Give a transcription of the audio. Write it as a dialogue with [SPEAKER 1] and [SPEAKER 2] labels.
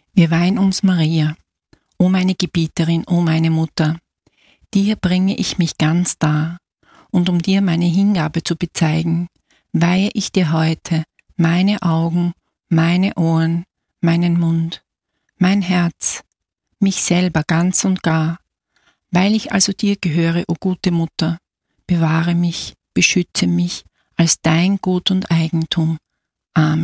[SPEAKER 1] Wir weihen uns Maria, o meine Gebieterin, o meine Mutter. Dir bringe ich mich ganz dar, und um dir meine Hingabe zu bezeigen, weihe ich dir heute meine Augen, meine Ohren, meinen Mund, mein Herz, mich selber ganz und gar. Weil ich also dir gehöre, o gute Mutter, bewahre mich, beschütze mich als dein Gut und Eigentum. Amen.